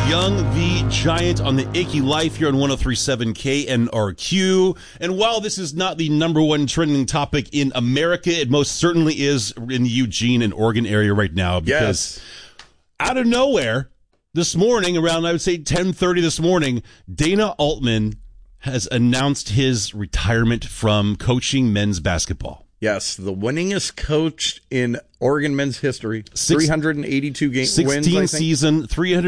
Young v. Giant on the Icky Life here on 103.7 KNRQ. And while this is not the number one trending topic in America, it most certainly is in the Eugene and Oregon area right now. Because out of nowhere, this morning, around, I would say 10:30 this morning, Dana Altman has announced his retirement from coaching men's basketball. Yes, the winningest coach in Oregon men's history. 382 wins, 16 season,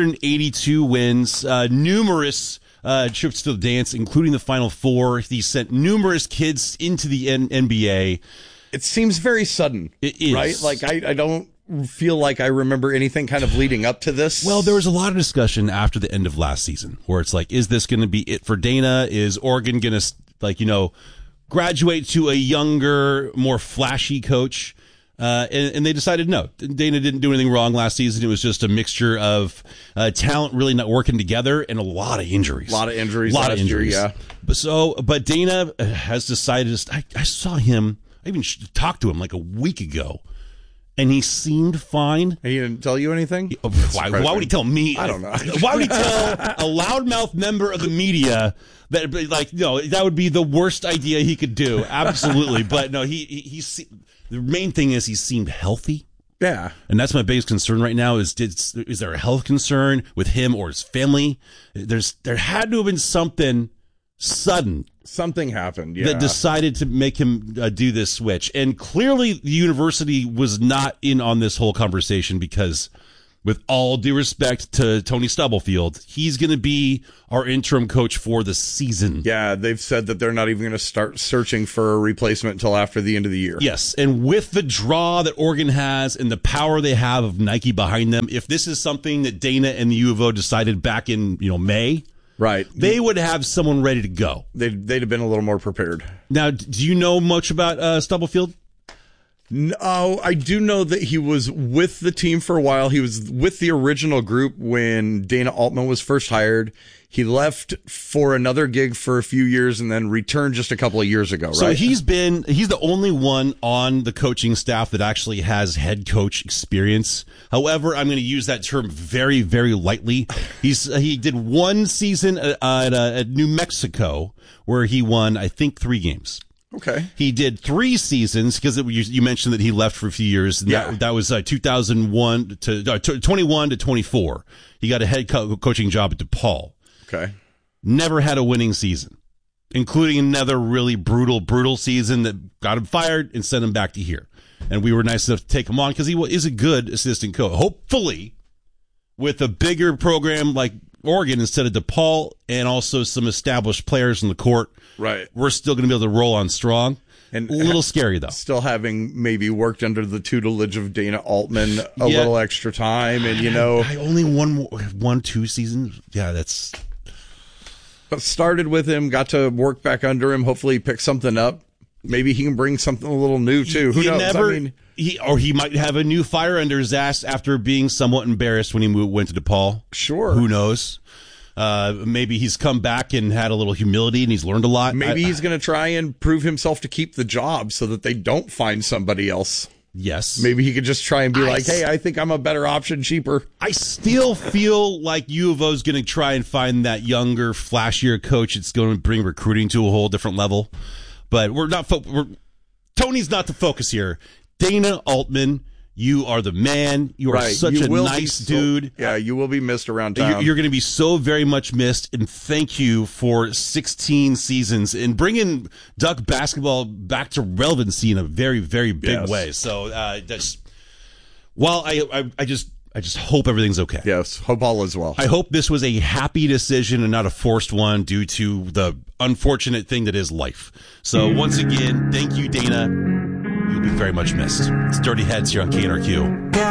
382 wins, numerous trips to the dance, including the Final Four. He sent numerous kids into the NBA. It seems very sudden, it is. Right? Like, I don't feel like I remember anything kind of leading up to this. Well, there was a lot of discussion after the end of last season where it's like, is this going to be it for Dana? Is Oregon going to, graduate to a younger, more flashy coach? And they decided no. Dana didn't do anything wrong last season. It was just a mixture of talent really not working together and a lot of injuries. A lot of injuries last year, yeah. But Dana has decided, I saw him, I even talked to him like a week ago, and he seemed fine. He didn't tell you anything? Why would he tell me? I don't know. Why would he tell a loudmouth member of the media that, that would be the worst idea he could do? Absolutely. But no, the main thing is he seemed healthy. Yeah. And that's my biggest concern right now is there a health concern with him or his family? There had to have been something sudden. Something happened, that decided to make him do this switch. And clearly the university was not in on this whole conversation because, with all due respect to Tony Stubblefield, he's going to be our interim coach for the season. Yeah, they've said that they're not even going to start searching for a replacement until after the end of the year. Yes, and with the draw that Oregon has and the power they have of Nike behind them, if this is something that Dana and the U of O decided back in May, right, they would have someone ready to go. They'd have been a little more prepared. Now, do you know much about Stubblefield? No, I do know that he was with the team for a while. He was with the original group when Dana Altman was first hired. He left for another gig for a few years and then returned just a couple of years ago, right? So he's the only one on the coaching staff that actually has head coach experience. However, I'm going to use that term very, very lightly. He did one season at New Mexico where he won, I think, 3 games. Okay. He did 3 seasons because you mentioned that he left for a few years. And that was 2001 to 21 to 24. He got a head coaching job at DePaul. Okay. Never had a winning season, including another really brutal season that got him fired and sent him back to here. And we were nice enough to take him on because he is a good assistant coach. Hopefully, with a bigger program like Oregon instead of DePaul and also some established players in the court, right, we're still going to be able to roll on strong. And a little scary, though. Still having maybe worked under the tutelage of Dana Altman a little extra time. And, I only won 2 seasons. Yeah, that's... But started with him, got to work back under him. Hopefully he picked something up. Maybe he can bring something a little new, too. Who knows? He might have a new fire under his ass after being somewhat embarrassed when he went to DePaul. Sure. Who knows? Maybe he's come back and had a little humility and he's learned a lot. Maybe he's going to try and prove himself to keep the job so that they don't find somebody else. Yes. Maybe he could just try and be hey, I think I'm a better option, cheaper. I still feel like U of O is going to try and find that younger, flashier coach. It's going to bring recruiting to a whole different level. But Tony's not the focus here. Dana Altman, you are the man. You are such a nice dude. Yeah, you will be missed around town. You're going to be so very much missed, and thank you for 16 seasons and bringing Duck basketball back to relevancy in a very, very big way. So I just hope everything's okay. Yes, hope all is well. I hope this was a happy decision and not a forced one due to the unfortunate thing that is life. So once again, thank you, Dana. You'll be very much missed. It's Dirty Heads here on KNRQ.